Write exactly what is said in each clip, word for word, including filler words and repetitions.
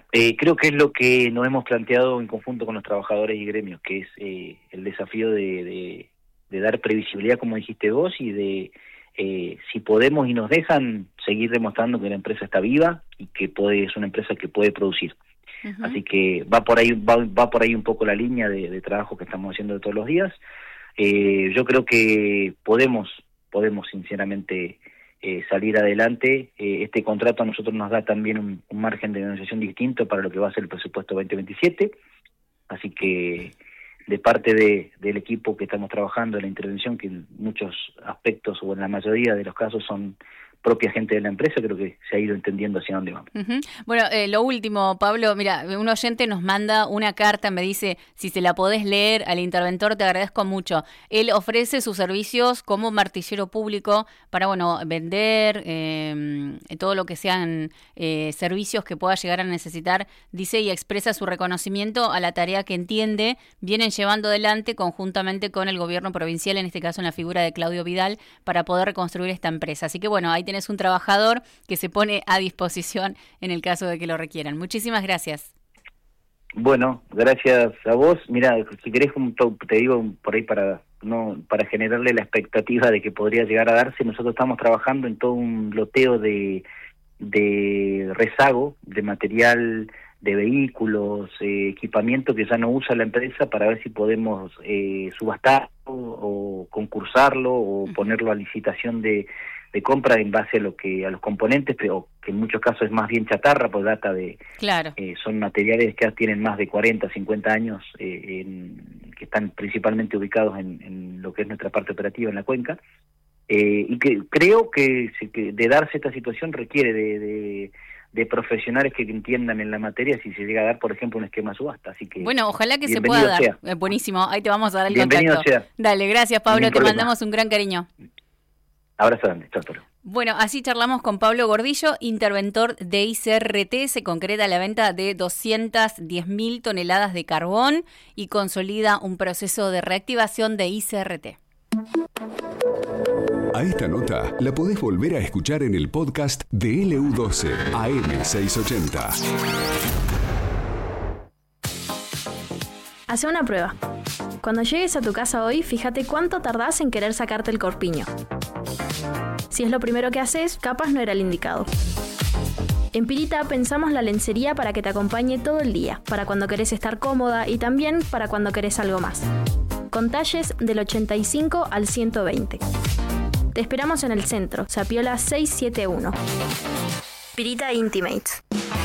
Eh, creo que es lo que nos hemos planteado en conjunto con los trabajadores y gremios, que es eh, el desafío de, de, de dar previsibilidad, como dijiste vos, y de, eh, si podemos y nos dejan, seguir demostrando que la empresa está viva y que puede, es una empresa que puede producir. Uh-huh. Así que va por ahí va, va por ahí un poco la línea de, de trabajo que estamos haciendo todos los días. Eh, yo creo que podemos, podemos sinceramente... Eh, salir adelante. Eh, este contrato a nosotros nos da también un, un margen de negociación distinto para lo que va a ser el presupuesto veinte veintisiete, así que de parte de, del equipo que estamos trabajando en la intervención, que en muchos aspectos o en la mayoría de los casos son propia gente de la empresa, creo que se ha ido entendiendo hacia dónde vamos. Uh-huh. Bueno, eh, lo último, Pablo, mira, un oyente nos manda una carta, me dice, si se la podés leer al interventor, te agradezco mucho. Él ofrece sus servicios como martillero público para, bueno, vender eh, todo lo que sean eh, servicios que pueda llegar a necesitar, dice, y expresa su reconocimiento a la tarea que entiende vienen llevando adelante conjuntamente con el gobierno provincial, en este caso en la figura de Claudio Vidal, para poder reconstruir esta empresa. Así que, bueno, ahí tenés un trabajador que se pone a disposición en el caso de que lo requieran. Muchísimas gracias. Bueno, gracias a vos. Mira, si querés, te digo por ahí para no para generarle la expectativa de que podría llegar a darse, nosotros estamos trabajando en todo un loteo de, de rezago, de material, de vehículos, eh, equipamiento que ya no usa la empresa, para ver si podemos eh, subastarlo o concursarlo o uh-huh. ponerlo a licitación de de compra en base a lo que a los componentes, pero que en muchos casos es más bien chatarra, por data de claro. eh, son materiales que tienen más de cuarenta, cincuenta años, eh, en, que están principalmente ubicados en, en lo que es nuestra parte operativa en la cuenca, eh, y que creo que, que de darse esta situación requiere de, de de profesionales que entiendan en la materia si se llega a dar, por ejemplo, un esquema subasta. Así que bueno, ojalá que se pueda dar. Eh, buenísimo, ahí te vamos a dar el bienvenido contacto. Sea. Dale, gracias Pablo, Ningún te problema. mandamos un gran cariño. Abrazo grande, chao, Toro. Bueno, así charlamos con Pablo Gordillo, interventor de I C R T. Se concreta la venta de doscientas diez mil toneladas de carbón y consolida un proceso de reactivación de I C R T. A esta nota la podés volver a escuchar en el podcast de L U doce A M seiscientos ochenta. Hace una prueba. Cuando llegues a tu casa hoy, fíjate cuánto tardás en querer sacarte el corpiño. Si es lo primero que haces, capaz no era el indicado. En Pirita pensamos la lencería para que te acompañe todo el día, para cuando querés estar cómoda y también para cuando querés algo más. Con talles del ochenta y cinco al ciento veinte. Te esperamos en el centro, Sapiola seiscientos setenta y uno. Pirita Intimates.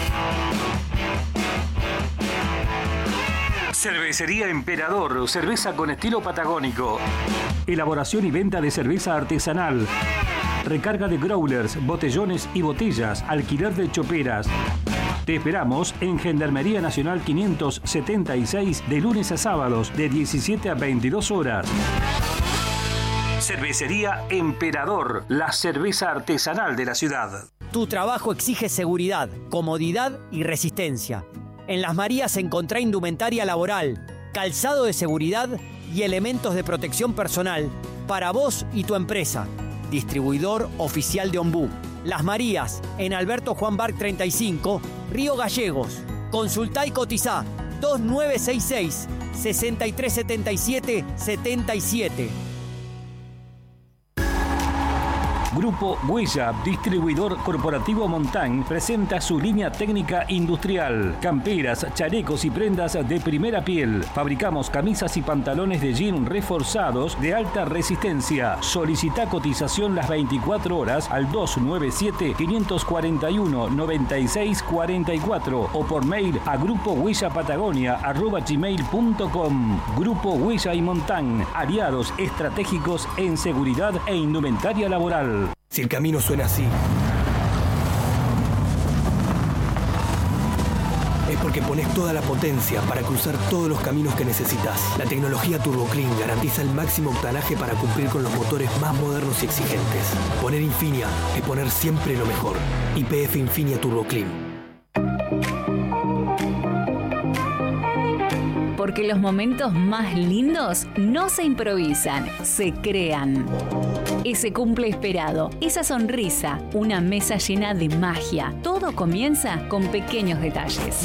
Cervecería Emperador, cerveza con estilo patagónico. Elaboración y venta de cerveza artesanal. Recarga de growlers, botellones y botellas, alquiler de choperas. Te esperamos en Gendarmería Nacional quinientos setenta y seis de lunes a sábados de diecisiete a veintidós horas. Cervecería Emperador, la cerveza artesanal de la ciudad. Tu trabajo exige seguridad, comodidad y resistencia. En Las Marías encontrá indumentaria laboral, calzado de seguridad y elementos de protección personal para vos y tu empresa. Distribuidor oficial de Ombú. Las Marías, en Alberto Juan Barc treinta y cinco, Río Gallegos. Consultá y cotizá dos nueve seis seis, seis tres siete siete, siete siete. Grupo Huella, distribuidor corporativo Montán, presenta su línea técnica industrial. Camperas, chalecos y prendas de primera piel. Fabricamos camisas y pantalones de jean reforzados de alta resistencia. Solicita cotización las veinticuatro horas al dos nueve siete, cinco cuatro uno, nueve seis cuatro cuatro o por mail a grupo huella patagonia arroba gmail punto com. Grupo Huella y Montán, aliados estratégicos en seguridad e indumentaria laboral. Si el camino suena así, es porque pones toda la potencia para cruzar todos los caminos que necesitas. La tecnología TurboClean garantiza el máximo octanaje para cumplir con los motores más modernos y exigentes. Poner Infinia es poner siempre lo mejor. Y P F Infinia TurboClean. Porque los momentos más lindos no se improvisan, se crean. Ese cumple esperado, esa sonrisa, una mesa llena de magia. Todo comienza con pequeños detalles.